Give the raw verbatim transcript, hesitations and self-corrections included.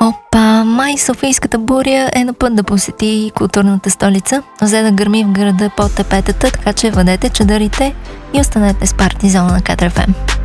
Опа, май Софийската буря е на път да посети културната столица. Взе да гърми в града под тепетата, така че въдете чадърите и останете с парти зона на Катар еф ем.